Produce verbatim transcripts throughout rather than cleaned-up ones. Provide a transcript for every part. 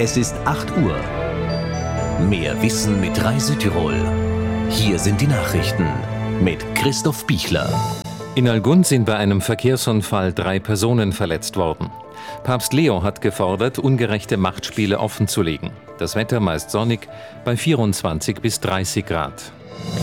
Es ist acht Uhr. Mehr Wissen mit Rai Südtirol. Hier sind die Nachrichten mit Christoph Bichler. In Algund sind bei einem Verkehrsunfall drei Personen verletzt worden. Papst Leo hat gefordert, ungerechte Machtspiele offenzulegen. Das Wetter meist sonnig bei vierundzwanzig bis dreißig Grad.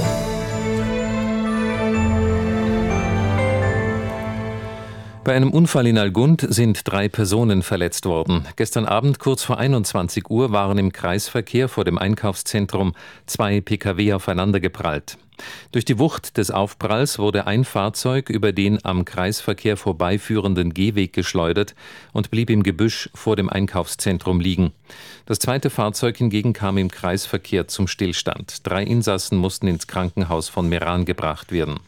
Bei einem Unfall in Algund sind drei Personen verletzt worden. Gestern Abend kurz vor einundzwanzig Uhr waren im Kreisverkehr vor dem Einkaufszentrum zwei Pkw aufeinandergeprallt. Durch die Wucht des Aufpralls wurde ein Fahrzeug über den am Kreisverkehr vorbeiführenden Gehweg geschleudert und blieb im Gebüsch vor dem Einkaufszentrum liegen. Das zweite Fahrzeug hingegen kam im Kreisverkehr zum Stillstand. Drei Insassen mussten ins Krankenhaus von Meran gebracht werden.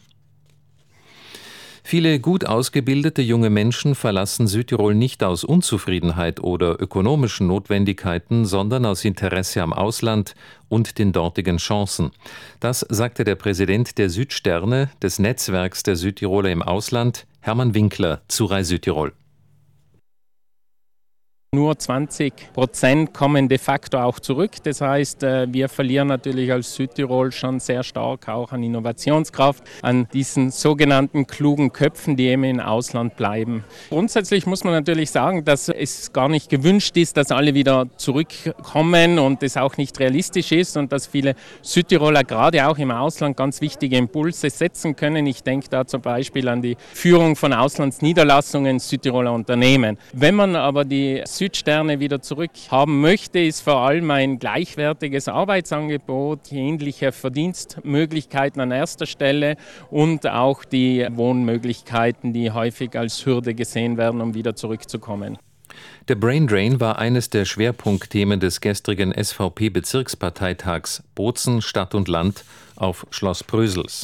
Viele gut ausgebildete junge Menschen verlassen Südtirol nicht aus Unzufriedenheit oder ökonomischen Notwendigkeiten, sondern aus Interesse am Ausland und den dortigen Chancen. Das sagte der Präsident der Südsterne, des Netzwerks der Südtiroler im Ausland, Hermann Winkler, zu Rai Südtirol. Nur zwanzig Prozent kommen de facto auch zurück. Das heißt, wir verlieren natürlich als Südtirol schon sehr stark auch an Innovationskraft, an diesen sogenannten klugen Köpfen, die eben im Ausland bleiben. Grundsätzlich muss man natürlich sagen, dass es gar nicht gewünscht ist, dass alle wieder zurückkommen und es auch nicht realistisch ist und dass viele Südtiroler gerade auch im Ausland ganz wichtige Impulse setzen können. Ich denke da zum Beispiel an die Führung von Auslandsniederlassungen Südtiroler Unternehmen. Wenn man aber die Südsterne wieder zurückhaben möchte, ist vor allem ein gleichwertiges Arbeitsangebot, ähnliche Verdienstmöglichkeiten an erster Stelle und auch die Wohnmöglichkeiten, die häufig als Hürde gesehen werden, um wieder zurückzukommen. Der Braindrain war eines der Schwerpunktthemen des gestrigen S V P-Bezirksparteitags Bozen, Stadt und Land auf Schloss Brösels.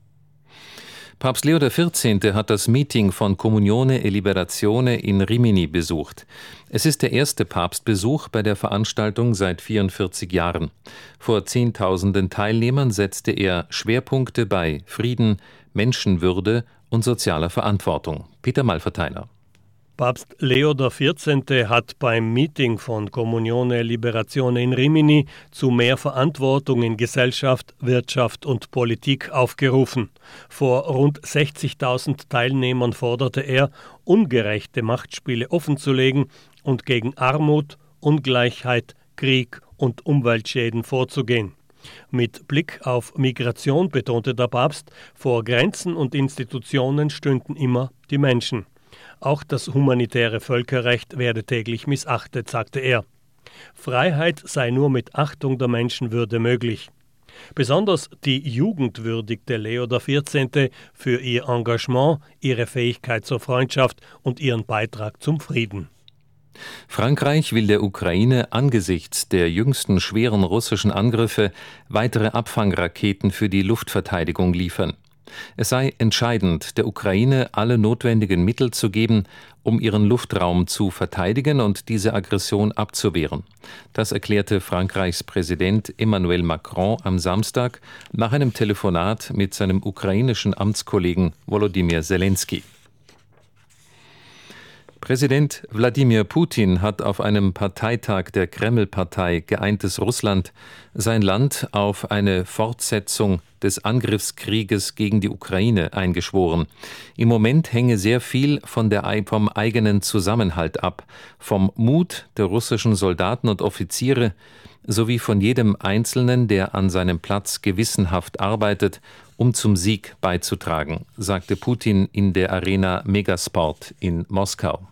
Papst Leo der vierzehnte hat das Meeting von Comunione e Liberazione in Rimini besucht. Es ist der erste Papstbesuch bei der Veranstaltung seit vierundvierzig Jahren. Vor Zehntausenden Teilnehmern setzte er Schwerpunkte bei Frieden, Menschenwürde und sozialer Verantwortung. Peter Malverteiler. Papst Leo der vierzehnte hat beim Meeting von Comunione e Liberazione in Rimini zu mehr Verantwortung in Gesellschaft, Wirtschaft und Politik aufgerufen. Vor rund sechzigtausend Teilnehmern forderte er, ungerechte Machtspiele offenzulegen und gegen Armut, Ungleichheit, Krieg und Umweltschäden vorzugehen. Mit Blick auf Migration betonte der Papst, vor Grenzen und Institutionen stünden immer die Menschen. Auch das humanitäre Völkerrecht werde täglich missachtet, sagte er. Freiheit sei nur mit Achtung der Menschenwürde möglich. Besonders die Jugend würdigte Leo der vierzehnte für ihr Engagement, ihre Fähigkeit zur Freundschaft und ihren Beitrag zum Frieden. Frankreich will der Ukraine angesichts der jüngsten schweren russischen Angriffe weitere Abfangraketen für die Luftverteidigung liefern. Es sei entscheidend, der Ukraine alle notwendigen Mittel zu geben, um ihren Luftraum zu verteidigen und diese Aggression abzuwehren. Das erklärte Frankreichs Präsident Emmanuel Macron am Samstag nach einem Telefonat mit seinem ukrainischen Amtskollegen Volodymyr Zelensky. Präsident Wladimir Putin hat auf einem Parteitag der Kreml-Partei Geeintes Russland sein Land auf eine Fortsetzung des Angriffskrieges gegen die Ukraine eingeschworen. Im Moment hänge sehr viel von der, vom eigenen Zusammenhalt ab, vom Mut der russischen Soldaten und Offiziere sowie von jedem Einzelnen, der an seinem Platz gewissenhaft arbeitet, um zum Sieg beizutragen, sagte Putin in der Arena Megasport in Moskau.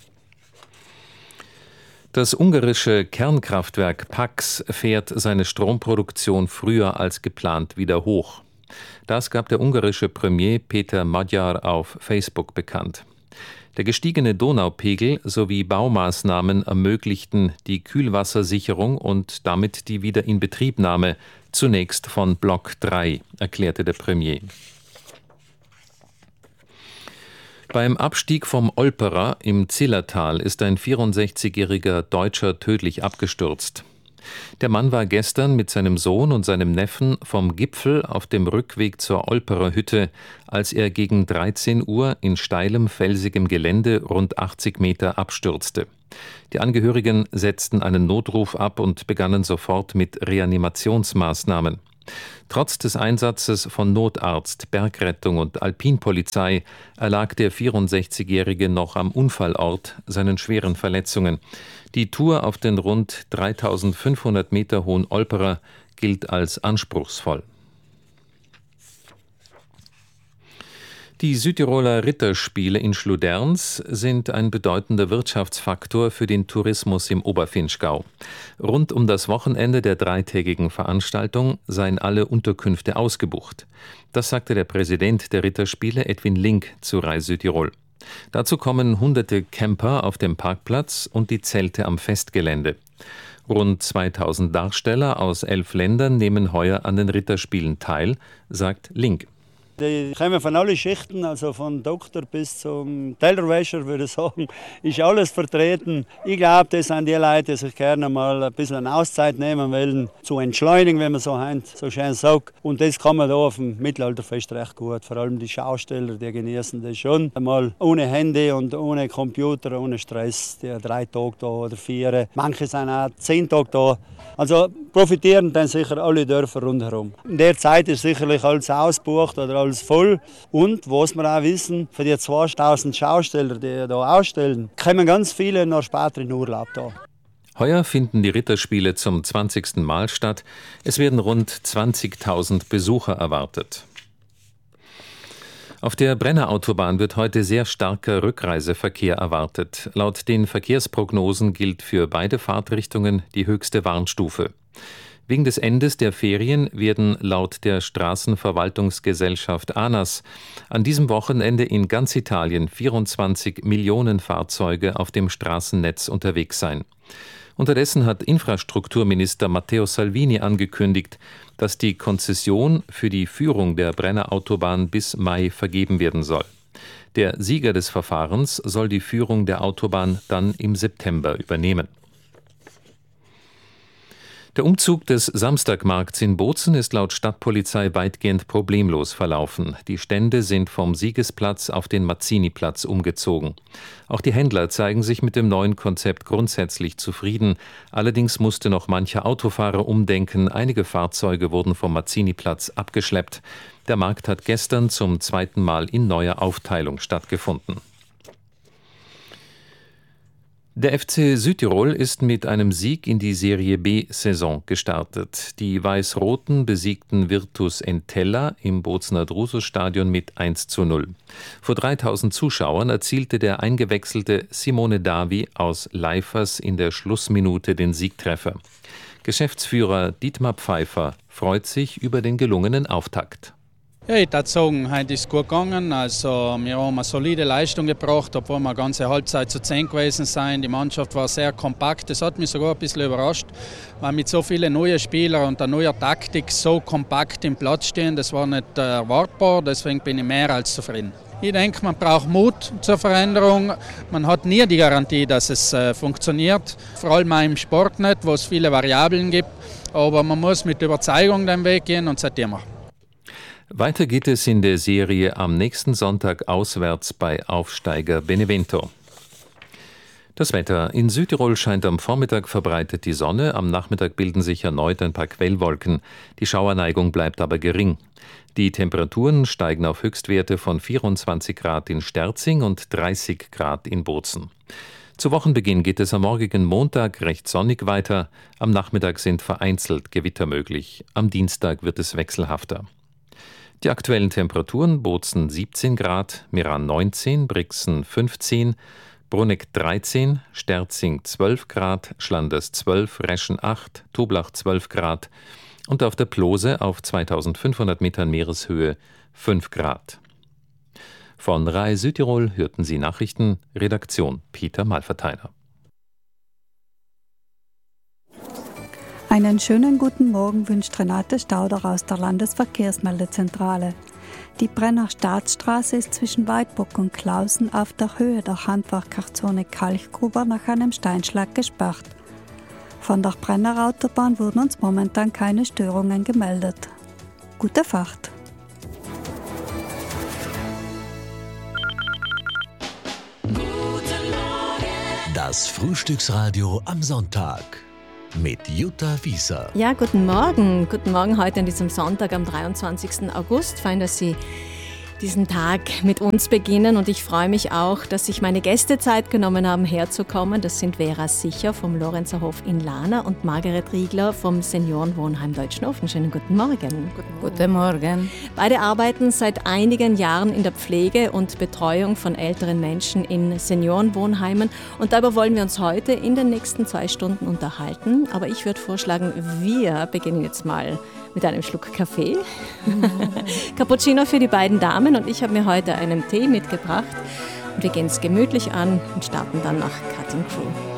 Das ungarische Kernkraftwerk Paks fährt seine Stromproduktion früher als geplant wieder hoch. Das gab der ungarische Premier Péter Magyar auf Facebook bekannt. Der gestiegene Donaupegel sowie Baumaßnahmen ermöglichten die Kühlwassersicherung und damit die Wiederinbetriebnahme zunächst von Block drei, erklärte der Premier. Beim Abstieg vom Olperer im Zillertal ist ein vierundsechzigjähriger Deutscher tödlich abgestürzt. Der Mann war gestern mit seinem Sohn und seinem Neffen vom Gipfel auf dem Rückweg zur Olperer Hütte, als er gegen dreizehn Uhr in steilem, felsigem Gelände rund achtzig Meter abstürzte. Die Angehörigen setzten einen Notruf ab und begannen sofort mit Reanimationsmaßnahmen. Trotz des Einsatzes von Notarzt, Bergrettung und Alpinpolizei erlag der vierundsechzigjährige noch am Unfallort seinen schweren Verletzungen. Die Tour auf den rund dreitausendfünfhundert Meter hohen Olperer gilt als anspruchsvoll. Die Südtiroler Ritterspiele in Schluderns sind ein bedeutender Wirtschaftsfaktor für den Tourismus im Oberfinchgau. Rund um das Wochenende der dreitägigen Veranstaltung seien alle Unterkünfte ausgebucht. Das sagte der Präsident der Ritterspiele Edwin Link zu Reis Südtirol. Dazu kommen hunderte Camper auf dem Parkplatz und die Zelte am Festgelände. Rund zweitausend Darsteller aus elf Ländern nehmen heuer an den Ritterspielen teil, sagt Link. Die kommen von allen Schichten, also von Doktor bis zum Tellerwäscher, würde ich sagen, ist alles vertreten. Ich glaube, das sind die Leute, die sich gerne mal ein bisschen eine Auszeit nehmen wollen, zu entschleunigen, wenn man so, heint, so schön sagt. Und das kann man da auf dem Mittelalterfest recht gut. Vor allem die Schausteller, die genießen das schon. Mal ohne Handy und ohne Computer, ohne Stress, die drei Tage da oder vier. Manche sind auch zehn Tage da. Also profitieren dann sicher alle Dörfer rundherum. In der Zeit ist sicherlich alles ausgebucht oder alles voll. Und was wir auch wissen, für die zweitausend Schausteller, die hier ausstellen, kommen ganz viele noch später in Urlaub da. Heuer finden die Ritterspiele zum zwanzigsten Mal statt. Es werden rund zwanzigtausend Besucher erwartet. Auf der Brennerautobahn wird heute sehr starker Rückreiseverkehr erwartet. Laut den Verkehrsprognosen gilt für beide Fahrtrichtungen die höchste Warnstufe. Wegen des Endes der Ferien werden laut der Straßenverwaltungsgesellschaft ANAS an diesem Wochenende in ganz Italien vierundzwanzig Millionen Fahrzeuge auf dem Straßennetz unterwegs sein. Unterdessen hat Infrastrukturminister Matteo Salvini angekündigt, dass die Konzession für die Führung der Brennerautobahn bis Mai vergeben werden soll. Der Sieger des Verfahrens soll die Führung der Autobahn dann im September übernehmen. Der Umzug des Samstagmarkts in Bozen ist laut Stadtpolizei weitgehend problemlos verlaufen. Die Stände sind vom Siegesplatz auf den Mazzini-Platz umgezogen. Auch die Händler zeigen sich mit dem neuen Konzept grundsätzlich zufrieden. Allerdings musste noch mancher Autofahrer umdenken. Einige Fahrzeuge wurden vom Mazzini-Platz abgeschleppt. Der Markt hat gestern zum zweiten Mal in neuer Aufteilung stattgefunden. Der F C Südtirol ist mit einem Sieg in die Serie B-Saison gestartet. Die Weiß-Roten besiegten Virtus Entella im Bozener Drusus-Stadion mit eins zu null. Vor dreitausend Zuschauern erzielte der eingewechselte Simone Davi aus Leifers in der Schlussminute den Siegtreffer. Geschäftsführer Dietmar Pfeiffer freut sich über den gelungenen Auftakt. Ja, ich würde sagen, heute ist es gut gegangen. Also, wir haben eine solide Leistung gebracht, obwohl wir eine ganze Halbzeit zu zehn gewesen sind. Die Mannschaft war sehr kompakt. Das hat mich sogar ein bisschen überrascht, weil mit so vielen neuen Spielern und einer neuen Taktik so kompakt im Platz stehen, das war nicht erwartbar. Deswegen bin ich mehr als zufrieden. Ich denke, man braucht Mut zur Veränderung. Man hat nie die Garantie, dass es äh, funktioniert. Vor allem auch im Sport nicht, wo es viele Variablen gibt. Aber man muss mit Überzeugung den Weg gehen und seitdem machen. Weiter geht es in der Serie am nächsten Sonntag auswärts bei Aufsteiger Benevento. Das Wetter. In Südtirol scheint am Vormittag verbreitet die Sonne, am Nachmittag bilden sich erneut ein paar Quellwolken. Die Schauerneigung bleibt aber gering. Die Temperaturen steigen auf Höchstwerte von vierundzwanzig Grad in Sterzing und dreißig Grad in Bozen. Zu Wochenbeginn geht es am morgigen Montag recht sonnig weiter. Am Nachmittag sind vereinzelt Gewitter möglich. Am Dienstag wird es wechselhafter. Die aktuellen Temperaturen: Bozen siebzehn Grad, Meran neunzehn, Brixen fünfzehn, Bruneck dreizehn, Sterzing zwölf Grad, Schlanders zwölf, Reschen acht, Toblach zwölf Grad und auf der Plose auf zweitausendfünfhundert Metern Meereshöhe fünf Grad. Von R A I Südtirol hörten Sie Nachrichten, Redaktion Peter Malverteiler. Einen schönen guten Morgen wünscht Renate Stauder aus der Landesverkehrsmeldezentrale. Die Brenner Staatsstraße ist zwischen Weidburg und Klausen auf der Höhe der Handwerkerzone Kalchgruber nach einem Steinschlag gesperrt. Von der Brenner Autobahn wurden uns momentan keine Störungen gemeldet. Gute Fahrt! Das Frühstücksradio am Sonntag mit Jutta Wieser. Ja, guten Morgen. Guten Morgen heute an diesem Sonntag am dreiundzwanzigsten August. Fein, dass Sie diesen Tag mit uns beginnen, und ich freue mich auch, dass sich meine Gäste Zeit genommen haben, herzukommen. Das sind Vera Sicher vom Lorenzerhof in Lana und Margaret Riegler vom Seniorenwohnheim Deutschenhofen. Schönen guten Morgen. Guten Morgen. Guten Morgen. Beide arbeiten seit einigen Jahren in der Pflege und Betreuung von älteren Menschen in Seniorenwohnheimen, und darüber wollen wir uns heute in den nächsten zwei Stunden unterhalten. Aber ich würde vorschlagen, wir beginnen jetzt mal mit einem Schluck Kaffee. Cappuccino für die beiden Damen, und ich habe mir heute einen Tee mitgebracht. Und wir gehen es gemütlich an und starten dann nach Cutting Crew.